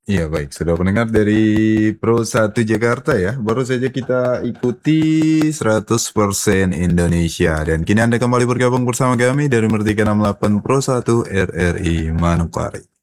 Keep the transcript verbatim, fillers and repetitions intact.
Iya baik, sudah mendengar dari Pro satu Jakarta ya. Baru saja kita ikuti seratus persen Indonesia. Dan kini Anda kembali bergabung bersama kami dari Merdeka enam puluh delapan Pro satu R R I Manokwari.